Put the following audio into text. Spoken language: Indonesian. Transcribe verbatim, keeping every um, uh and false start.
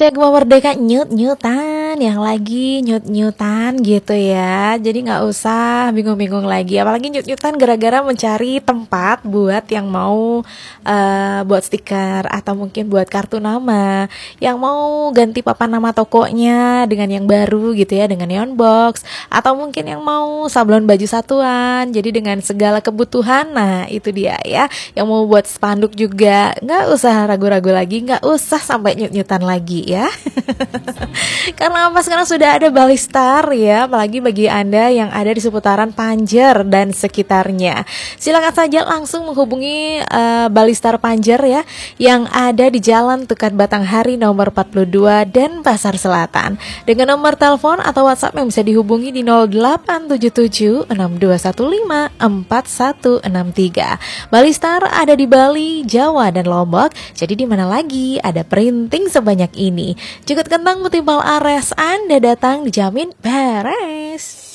Sigma Merdeka nyut-nyutan, yang lagi nyut-nyutan gitu ya. Jadi nggak usah bingung-bingung lagi. Apalagi nyut-nyutan gara-gara mencari tempat buat yang mau uh, buat stiker atau mungkin buat kartu nama, yang mau ganti papan nama tokonya dengan yang baru gitu ya, dengan neon box, atau mungkin yang mau sablon baju satuan. Jadi dengan segala kebutuhan, nah itu dia ya. Yang mau buat spanduk juga, nggak usah ragu-ragu lagi, nggak usah sampai nyut-nyutan lagi ya. Karena apa, sekarang sudah ada Balistar ya, apalagi bagi Anda yang ada di seputaran Panjer dan sekitarnya. Silakan saja langsung menghubungi uh, Balistar Panjer ya, yang ada di Jalan Tukat Batanghari nomor empat puluh dua dan Pasar Selatan, dengan nomor telepon atau WhatsApp yang bisa dihubungi di nol delapan tujuh tujuh enam dua satu lima empat satu enam tiga. Balistar ada di Bali, Jawa dan Lombok. Jadi di mana lagi ada printing sebanyak ini? Jukut kentang mutimbal ares, Anda datang dijamin beres.